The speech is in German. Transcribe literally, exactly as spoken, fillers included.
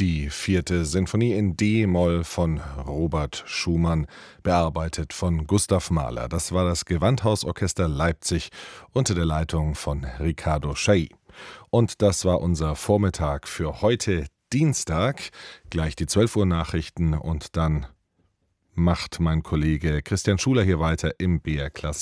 Die vierte Sinfonie in D-Moll von Robert Schumann, bearbeitet von Gustav Mahler. Das war das Gewandhausorchester Leipzig unter der Leitung von Riccardo Chailly. Und das war unser Vormittag für heute Dienstag. Gleich die zwölf Uhr Nachrichten und dann macht mein Kollege Christian Schuler hier weiter im B R Klassik.